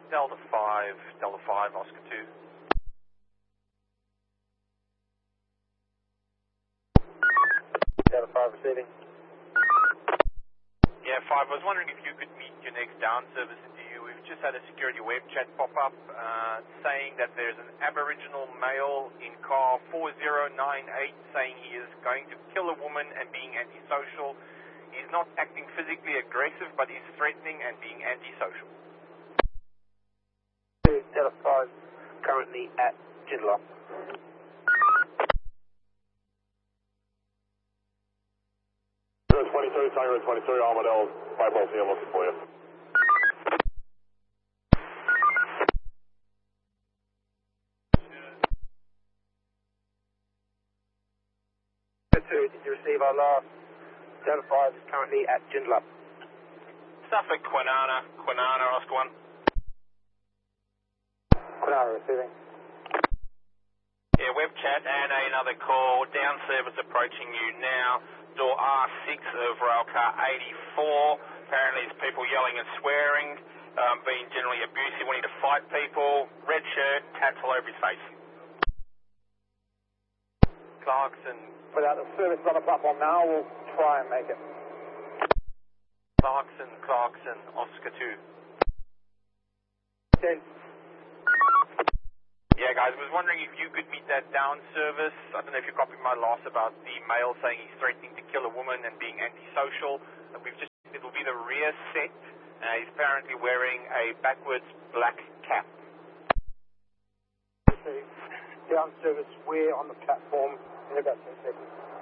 Delta 5, Oscar 2. Delta 5 receiving. Yeah, 5, I was wondering if you could meet your next down service into you. We've just had a security web chat pop up saying that there's an Aboriginal male in car 4098 saying he is going to kill a woman and being antisocial. He's not acting physically aggressive, but he's threatening and being antisocial. Delta 5 currently at Joondalup. Tango 23, Tango 23, Armadale, 5 Ball CM looking for you. Did you receive our last? Delta 5 is currently at Joondalup. Suffolk, Kwinana, Oscar 1. Kwinana receiving. Yeah, web chat and another call. Down service approaching you now. Door R6 of railcar 84. Apparently there's people yelling and swearing, being generally abusive, wanting to fight people. Red shirt, tats all over his face. Clarkson. Without the service on the platform now, we'll try and make it. Clarkson, Oscar 2. Okay. Yeah, guys, I was wondering if you could meet that down service. I don't know if you copied my loss about the male saying he's threatening to kill a woman and being antisocial. It will be the rear set. He's apparently wearing a backwards black cap. Down service, we're on the platform in about 10 seconds.